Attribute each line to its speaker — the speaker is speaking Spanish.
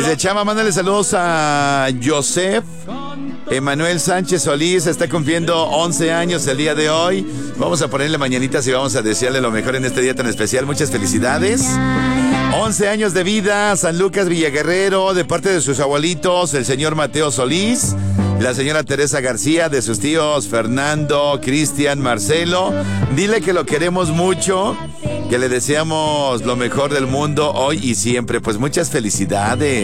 Speaker 1: Desde Chama, mándale saludos a Joseph Emanuel Sánchez Solís. Está cumpliendo 11 años el día de hoy. Vamos a ponerle mañanitas y vamos a desearle lo mejor en este día tan especial. Muchas felicidades. 11 años de vida, San Lucas Villaguerrero, de parte de sus abuelitos, el señor Mateo Solís, la señora Teresa García, de sus tíos Fernando, Cristian, Marcelo. Dile que lo queremos mucho, que le deseamos lo mejor del mundo hoy y siempre. Pues muchas felicidades.